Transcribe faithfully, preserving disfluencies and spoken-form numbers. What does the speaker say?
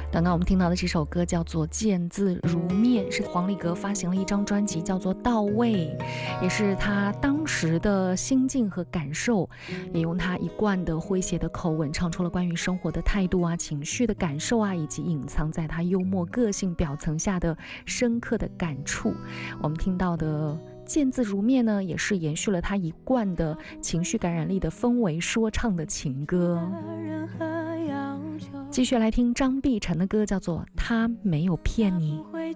刚刚我们听到的这首歌叫做《见字如面》，是黄礼格发行了一张专辑叫做《到位》，也是他当时的心境和感受，也用他一贯的诙谐的口吻唱出了关于生活的态度啊、情绪的感受啊，以及隐藏在他幽默个性表层下的深刻的感触。我们听到的见字如面呢，也是延续了他一贯的情绪感染力的氛围说唱的情歌。继续来听张碧晨的歌，叫做《他没有骗你》。